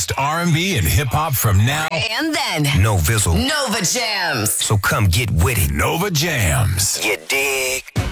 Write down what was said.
best R&B and hip-hop from now and then. No Vizzle. Nova Jams. So come get with it. Nova Jams. You dig?